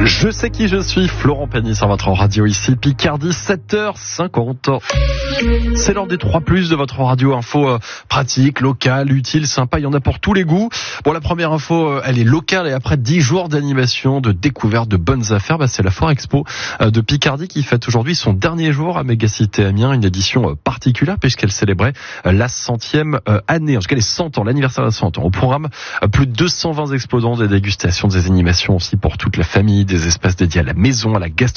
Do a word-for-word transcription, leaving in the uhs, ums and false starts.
Je sais qui je suis, Florent Pagny sur votre radio ici, Picardie, sept heures cinquante. C'est l'heure des trois plus de votre radio info euh, pratique, locale, utile, sympa, il y en a pour tous les goûts. Bon, la première info, euh, elle est locale et après dix jours d'animation, de découverte, de bonnes affaires, bah, c'est la Foire Expo euh, de Picardie qui fête aujourd'hui son dernier jour à Mégacité Amiens, une édition euh, particulière puisqu'elle célébrait euh, la centième euh, année, en tout cas les cent ans, l'anniversaire de cent ans. Au programme, euh, plus de deux cent vingt exposants, des dégustations, des animations aussi pour toute la famille, des espaces dédiés à la maison, à la gastronomie.